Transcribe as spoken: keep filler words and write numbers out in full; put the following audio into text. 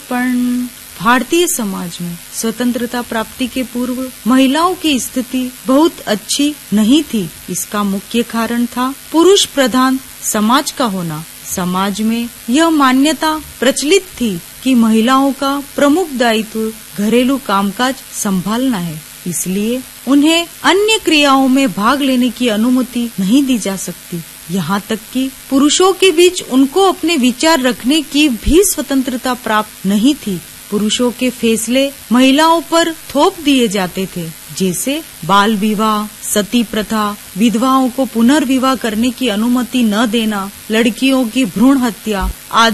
पण भारतीय समाज में स्वतंत्रता प्राप्ति के पूर्व महिलाओं की स्थिति बहुत अच्छी नहीं थी। इसका मुख्य कारण था पुरुष प्रधान समाज का होना। समाज में यह मान्यता प्रचलित थी कि महिलाओं का प्रमुख दायित्व घरेलू कामकाज संभालना है, इसलिए उन्हें अन्य क्रियाओं में भाग लेने की अनुमति नहीं दी जा सकती। यहाँ तक कि पुरुषों के बीच उनको अपने विचार रखने की भी स्वतंत्रता प्राप्त नहीं थी। पुरुषों के फैसले महिलाओं पर थोप दिए जाते थे, जैसे बाल विवाह, सती प्रथा, विधवाओं को पुनर्विवाह करने की अनुमति न देना, लड़कियों की भ्रूण हत्या आदि।